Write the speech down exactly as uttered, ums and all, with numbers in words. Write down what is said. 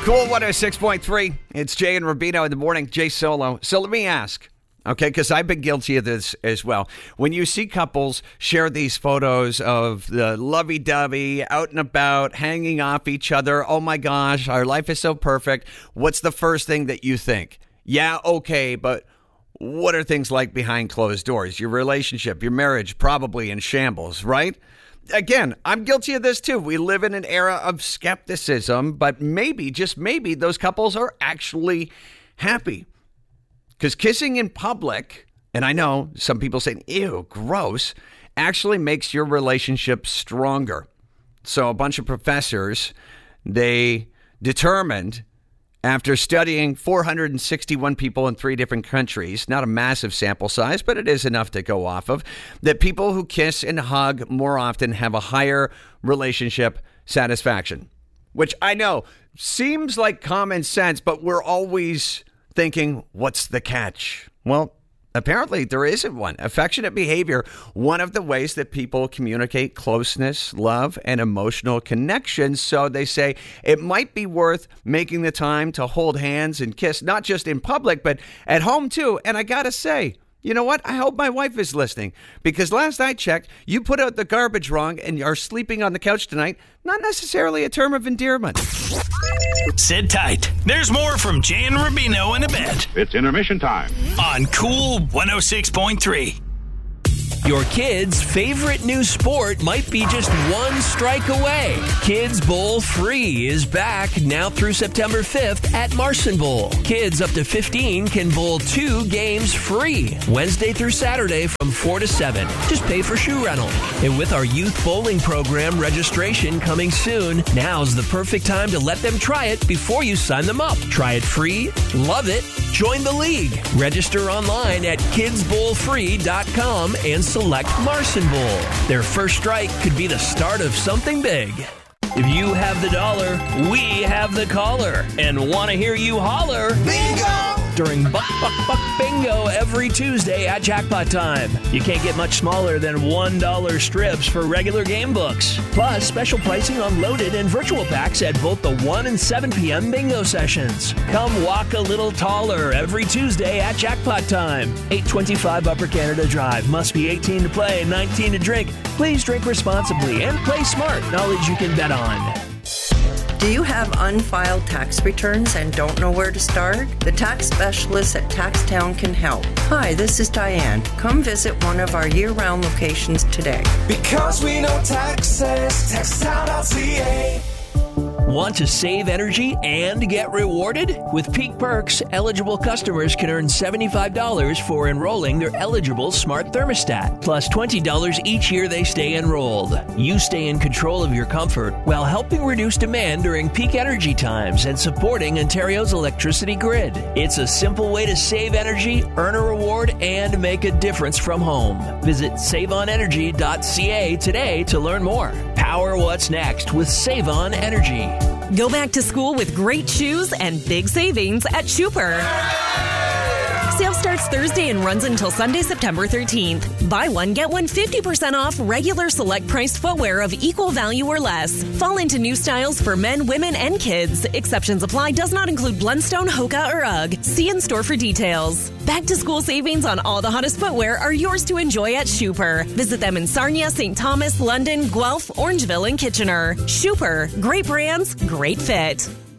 Cool one oh six point three. It's Jay and Rubino in the morning. Jay Solo. So let me ask, okay, because I've been guilty of this as well. When you see couples share these photos of the lovey-dovey, out and about, hanging off each other, oh my gosh, our life is so perfect. What's the first thing that you think? Yeah, okay, but what are things like behind closed doors? Your relationship, your marriage, probably in shambles, right? Again, I'm guilty of this too. We live in an era of skepticism, but maybe, just maybe, those couples are actually happy. Because kissing in public, and I know some people say, ew, gross, actually makes your relationship stronger. So a bunch of professors, they determined, after studying four hundred sixty-one people in three different countries, not a massive sample size, but it is enough to go off of, that people who kiss and hug more often have a higher relationship satisfaction. Which I know seems like common sense, but we're always thinking, what's the catch? Well, apparently there isn't one. Affectionate behavior, one of the ways that people communicate closeness, love, and emotional connection. So they say it might be worth making the time to hold hands and kiss, not just in public, but at home too. And I gotta say, you know what? I hope my wife is listening, because last I checked, you put out the garbage wrong and are sleeping on the couch tonight. Not necessarily a term of endearment. Sit tight. There's more from Jay and Rubino in a bit. It's intermission time On Cool one oh six point three. Your kid's favorite new sport might be just one strike away. Kids Bowl Free is back now through September fifth at Marson Bowl. Kids up to fifteen can bowl two games free, Wednesday through Saturday from four to seven. Just pay for shoe rental. And with our youth bowling program registration coming soon, now's the perfect time to let them try it before you sign them up. Try it free, love it, join the league. Register online at kids bowl free dot com and select Marson Bowl. Their first strike could be the start of something big. If you have the dollar, we have the caller. And want to hear you holler, bingo! During Buck Buck Buck Bingo every Tuesday at Jackpot Time. You can't get much smaller than one dollar strips for regular game books. Plus, special pricing on loaded and virtual packs at both the one and seven p.m. bingo sessions. Come walk a little taller every Tuesday at Jackpot Time. eight twenty-five Upper Canada Drive. Must be eighteen to play, nineteen to drink. Please drink responsibly and play smart. Knowledge you can bet on. Do you have unfiled tax returns and don't know where to start? The tax specialists at TaxTown can help. Hi, this is Diane. Come visit one of our year-round locations today. Because we know taxes, tax town dot c a. Want to save energy and get rewarded? With Peak Perks, eligible customers can earn seventy-five dollars for enrolling their eligible smart thermostat, plus twenty dollars each year they stay enrolled. You stay in control of your comfort while helping reduce demand during peak energy times and supporting Ontario's electricity grid. It's a simple way to save energy, earn a reward, and make a difference from home. Visit save on energy dot c a today to learn more. Power what's next with Save On Energy. Go back to school with great shoes and big savings at Schuper. Sale starts Thursday and runs until Sunday, September thirteenth. Buy one, get one fifty percent off regular select priced footwear of equal value or less. Fall into new styles for men, women, and kids. Exceptions apply. Does not include Blundstone, Hoka, or UGG. See in store for details. Back to school savings on all the hottest footwear are yours to enjoy at Schuper. Visit them in Sarnia, Saint Thomas, London, Guelph, Orangeville, and Kitchener. Schuper. Great brands, great fit.